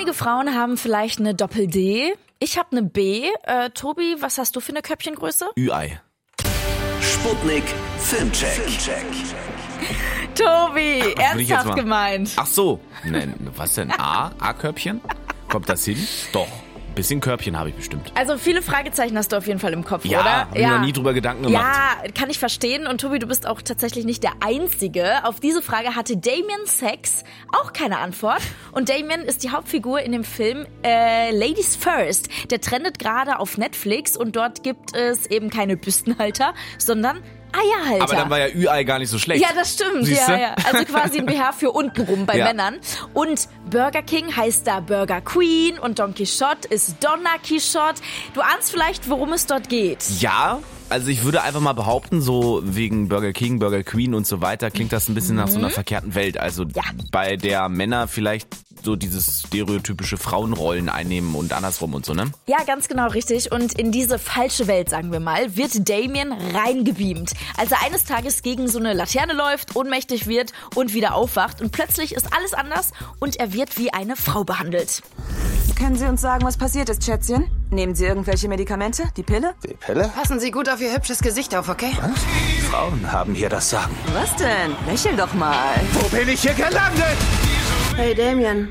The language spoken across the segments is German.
Einige Frauen haben vielleicht eine Doppel-D. Ich habe eine B. Tobi, was hast du für eine Köpfchengröße? Ü-Ei. Sputnik Filmcheck. Tobi, ernsthaft gemeint. Ach so. Nein, was denn? A-Körbchen? Kommt das hin? Doch. Ein bisschen Körbchen habe ich bestimmt. Also viele Fragezeichen hast du auf jeden Fall im Kopf, ja, oder? Hab ich noch nie drüber Gedanken gemacht. Ja, kann ich verstehen. Und Tobi, du bist auch tatsächlich nicht der Einzige. Auf diese Frage hatte Damien Sachs auch keine Antwort. Und Damien ist die Hauptfigur in dem Film Ladies First. Der trendet gerade auf Netflix und dort gibt es eben keine Büstenhalter, sondern Eierhalter. Aber dann war ja Ü-Ei gar nicht so schlecht. Ja, das stimmt. Ja. Also quasi ein BH für untenrum bei Männern. Und Burger King heißt da Burger Queen und Don Quixote ist Donna Quixote. Du ahnst vielleicht, worum es dort geht. Ja, also ich würde einfach mal behaupten, so wegen Burger King, Burger Queen und so weiter, klingt das ein bisschen nach so einer verkehrten Welt. Also bei der Männer vielleicht so dieses stereotypische Frauenrollen einnehmen und andersrum und so, ne? Ja, ganz genau richtig. Und in diese falsche Welt, sagen wir mal, wird Damien reingebeamt. Als er eines Tages gegen so eine Laterne läuft, ohnmächtig wird und wieder aufwacht. Und plötzlich ist alles anders und er wird wie eine Frau behandelt. Können Sie uns sagen, was passiert ist, Schätzchen? Nehmen Sie irgendwelche Medikamente? Die Pille? Die Pille? Passen Sie gut auf Ihr hübsches Gesicht auf, okay? Was? Frauen haben hier das Sagen. Was denn? Lächel doch mal. Wo bin ich hier gelandet? Hey, Damien.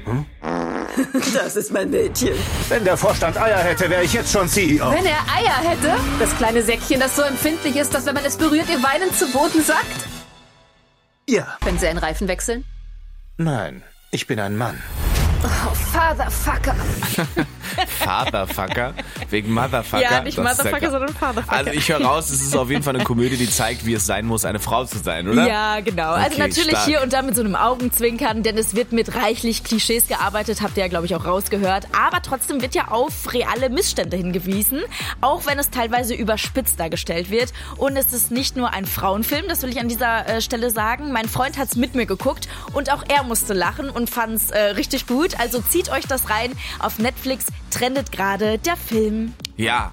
Das ist mein Mädchen. Wenn der Vorstand Eier hätte, wäre ich jetzt schon CEO. Wenn er Eier hätte? Das kleine Säckchen, das so empfindlich ist, dass wenn man es berührt, ihr weinend zu Boden sackt? Ja. Können Sie einen Reifen wechseln? Nein, ich bin ein Mann. Oh, Fatherfucker. Fatherfucker? Wegen Motherfucker? Ja, nicht Motherfucker, sondern Fatherfucker. Also ich höre raus, es ist auf jeden Fall eine Komödie, die zeigt, wie es sein muss, eine Frau zu sein, oder? Ja, genau. Also Okay, natürlich stark. hier und da mit so einem Augenzwinkern, denn es wird mit reichlich Klischees gearbeitet, habt ihr ja, glaube ich, auch rausgehört. Aber trotzdem wird ja auf reale Missstände hingewiesen, auch wenn es teilweise überspitzt dargestellt wird. Und es ist nicht nur ein Frauenfilm, das will ich an dieser Stelle sagen. Mein Freund hat's mit mir geguckt und auch er musste lachen und fand's richtig gut. Also zieht euch das rein. Auf Netflix trendet gerade der Film. Ja,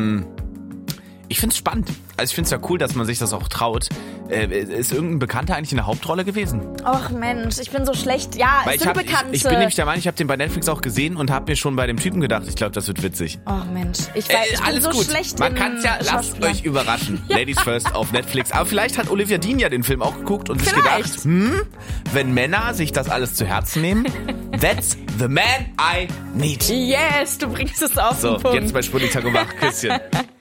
ich find's spannend. Also ich find's ja cool, dass man sich das auch traut. Ist irgendein Bekannter eigentlich in der Hauptrolle gewesen? Och Mensch, ich bin so schlecht. Ja, Weil es sind Bekannte. ich bin nämlich der Meinung, ich habe den bei Netflix auch gesehen und habe mir schon bei dem Typen gedacht, ich glaube, das wird witzig. Och Mensch, ich weiß, ich bin alles so gut. schlecht Man in kann's ja, lasst Schauspielern. euch überraschen. Ladies First auf Netflix. Aber vielleicht hat Olivia Dean ja den Film auch geguckt und sich Vielleicht. gedacht, wenn Männer sich das alles zu Herzen nehmen, that's the man I need. Yes, du bringst es auf So, den Punkt. jetzt bei Sputnik Tag und Wach. Küsschen.